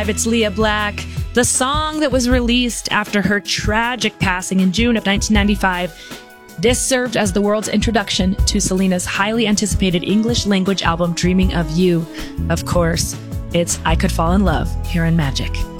It's Leah Black. The song that was released after her tragic passing in June of 1995. This served as the world's introduction to Selena's highly anticipated English language album, Dreaming of You. Of course, it's I Could Fall in Love here in Magic.